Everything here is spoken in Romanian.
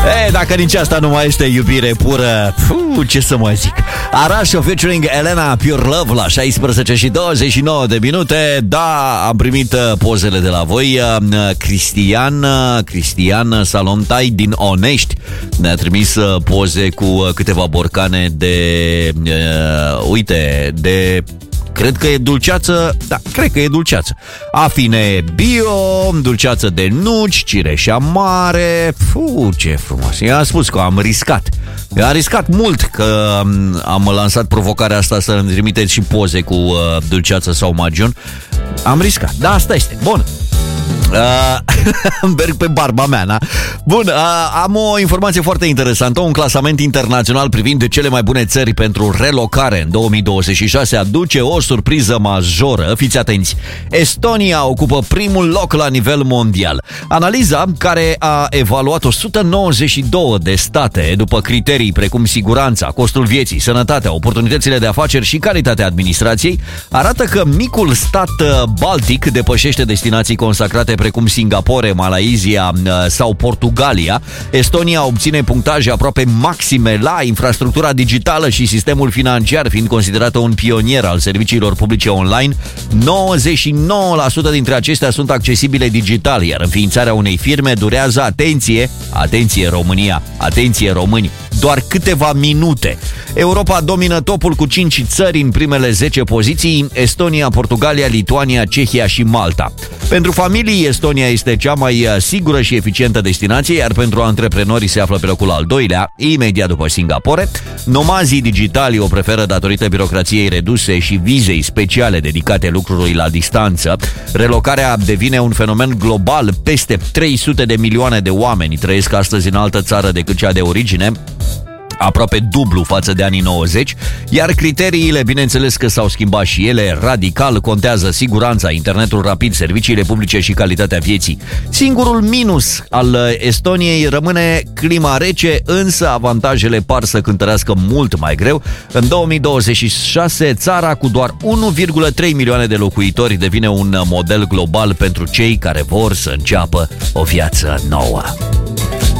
Dacă nici asta nu mai este iubire pură, ce să mă zic. Arașo featuring Elena, Pure Love la 16 și 29 de minute. Da, am primit pozele de la voi. Cristian Salomtai din Onești ne-a trimis poze cu câteva borcane de cred că e dulceață. Da, cred că e dulceață. Afine bio, dulceață de nuci, cireșa mare. Ce frumos. I-am spus că am riscat. Am riscat mult că am lansat provocarea asta să îmi trimiteți și poze cu dulceață sau magiun. Am riscat. Da, asta este. Bun. Merg pe barba mea, na? Bun, am o informație foarte interesantă. Un clasament internațional privind cele mai bune țări pentru relocare în 2026 aduce o surpriză majoră. Fiți atenți, Estonia ocupă primul loc la nivel mondial. Analiza, care a evaluat 192 de state după criterii precum siguranța, costul vieții, sănătatea, oportunitățile de afaceri și calitatea administrației, arată că micul stat baltic depășește destinații consacrate precum Singapore, Malaysia sau Portugalia. Estonia obține punctaje aproape maxime la infrastructura digitală și sistemul financiar, fiind considerată un pionier al serviciilor publice online. 99% dintre acestea sunt accesibile digital, iar înființarea unei firme durează, atenție România, atenție români, doar câteva minute. Europa domină topul cu 5 țări în primele 10 poziții: Estonia, Portugalia, Lituania, Cehia și Malta. Pentru familii, Estonia este cea mai sigură și eficientă destinație, iar pentru antreprenori se află pe locul al doilea, imediat după Singapore. Nomazii digitali o preferă datorită birocrației reduse și vizei speciale dedicate lucrului la distanță. Relocarea devine un fenomen global. Peste 300 de milioane de oameni trăiesc astăzi în altă țară decât cea de origine, aproape dublu față de anii 90, iar criteriile, bineînțeles că s-au schimbat și ele radical. Contează siguranța, internetul rapid, serviciile publice și calitatea vieții. Singurul minus al Estoniei rămâne clima rece, însă avantajele par să cântărească mult mai greu. În 2026, țara cu doar 1,3 milioane de locuitori devine un model global pentru cei care vor să înceapă o viață nouă.